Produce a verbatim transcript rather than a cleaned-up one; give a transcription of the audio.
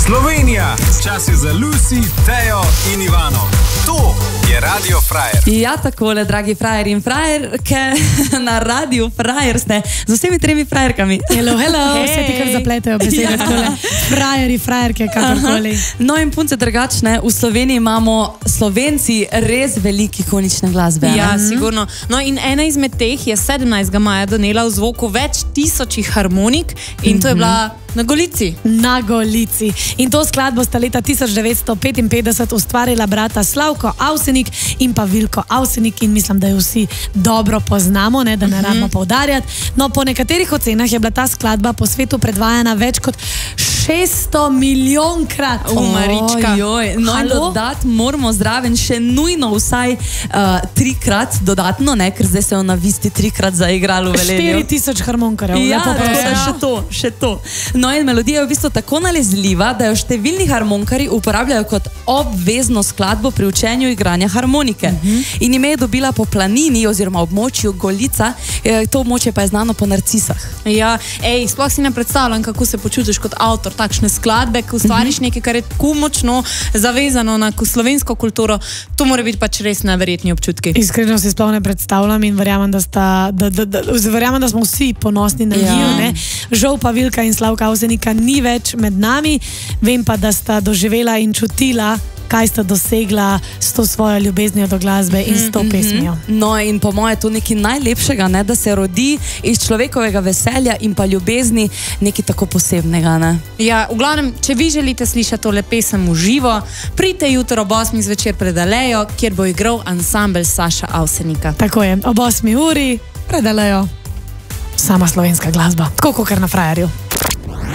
Slovenija, čas je za Lucy, Tejo in Ivano. To je Radio Frajer. Ja, takole, dragi frajer in frajerke, na Radio Frajer ste z vsemi tremi frajerkami. Hello, hello, hey. Vse ti kar zapletejo besede, takole. Frajeri, frajerke, kakorkoli. No in punce drugačne, v Sloveniji imamo Slovenci res veliki ikonične glasbe. Ja, mm-hmm. sigurno. No in ena izmed teh je sedemnajstega maja donela v zvoku več tisočih harmonik in to je bila na Golici. Na Golici. In to skladbo sta leta tisoč devetsto petinpetdeset ustvarila brata Slavko Avsenik in pa Vilko Avsenik in mislim, da jo vsi dobro poznamo, ne, da ne rabimo mm-hmm. poudarjati. No, po nekaterih ocenah je bila ta skladba po svetu predvajana več kot šeststo milijonkrat. O, Marička. Ojoj, no in dodat moramo zraven še nujno vsaj uh, trikrat dodatno, ne, ker zdaj se je ona visti trikrat zaigralo v Velenju. štiri tisoč harmonkarjev. Ja, lepo tako da še to, še to. No in melodija je v bistvu tako nalezljiva, da jo številni harmonkari uporabljajo kot obvezno skladbo pri učenju igranja harmonike. Mm-hmm. In ime je dobila po planini oziroma območju Golica, to območje pa je znano po narcisah. Ja, ej, sploh si ne predstavljam, kako se počutiš kot avtor takšne skladbe, ko ustvariš nekaj, kar je tako močno zavezano na slovensko kulturo. To mora biti pač res neverjetni občutki. Iskreno si sploh ne predstavljam in verjamem, da, sta, da, da, da, verjamem, da smo vsi ponosni na njiju. Ja. Ne? Žal pa Vilka in Slavka Avsenika ni več med nami. Vem pa, da sta doživela in čutila, kaj sta dosegla s to svojo ljubeznijo do glasbe in s to mm-hmm. pesmijo. No in po moje to nekaj najlepšega, ne, da se rodi iz človekovega veselja in pa ljubezni nekaj tako posebnega. Ne? Ja, v glavnem, če vi želite slišati tole pesem v živo, pridite jutro ob osmih zvečer pred Alejo, kjer bo igral ansambel Saša Avsenika. Tako je, ob osmi uri pred Alejo sama slovenska glasba, tako kot na Frajerju.